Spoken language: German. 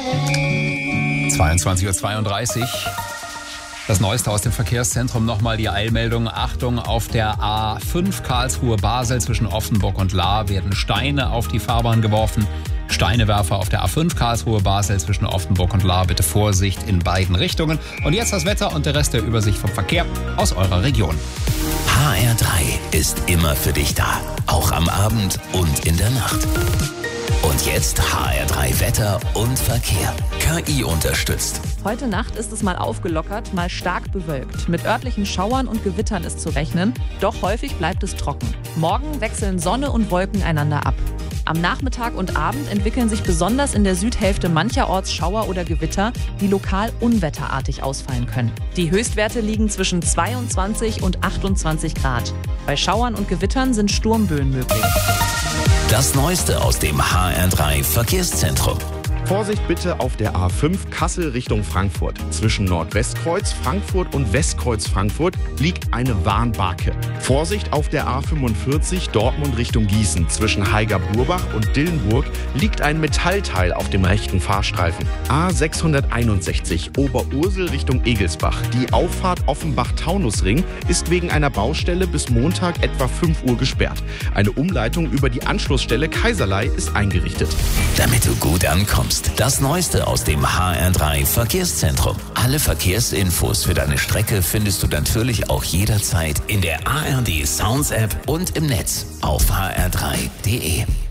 22:32 Uhr. Das Neueste aus dem Verkehrszentrum, nochmal die Eilmeldung. Achtung, auf der A5 Karlsruhe-Basel zwischen Offenburg und Lahr werden Steine auf die Fahrbahn geworfen. Steinewerfer auf der A5 Karlsruhe-Basel zwischen Offenburg und Lahr. Bitte Vorsicht in beiden Richtungen. Und jetzt das Wetter und der Rest der Übersicht vom Verkehr aus eurer Region. HR3 ist immer für dich da. Auch am Abend und in der Nacht. Und jetzt HR3 Wetter und Verkehr. KI unterstützt. Heute Nacht ist es mal aufgelockert, mal stark bewölkt. Mit örtlichen Schauern und Gewittern ist zu rechnen, doch häufig bleibt es trocken. Morgen wechseln Sonne und Wolken einander ab. Am Nachmittag und Abend entwickeln sich besonders in der Südhälfte mancherorts Schauer oder Gewitter, die lokal unwetterartig ausfallen können. Die Höchstwerte liegen zwischen 22 und 28 Grad. Bei Schauern und Gewittern sind Sturmböen möglich. Das Neueste aus dem HR3 Verkehrszentrum. Vorsicht bitte auf der A5 Kassel Richtung Frankfurt. Zwischen Nordwestkreuz Frankfurt und Westkreuz Frankfurt liegt eine Warnbarke. Vorsicht auf der A45 Dortmund Richtung Gießen. Zwischen Haiger-Burbach und Dillenburg liegt ein Metallteil auf dem rechten Fahrstreifen. A661 Oberursel Richtung Egelsbach. Die Auffahrt Offenbach-Taunusring ist wegen einer Baustelle bis Montag etwa 5 Uhr gesperrt. Eine Umleitung über die Anschlussstelle Kaiserlei ist eingerichtet. Damit du gut ankommst. Das Neueste aus dem HR3 Verkehrszentrum. Alle Verkehrsinfos für deine Strecke findest du natürlich auch jederzeit in der ARD Sounds App und im Netz auf hr3.de.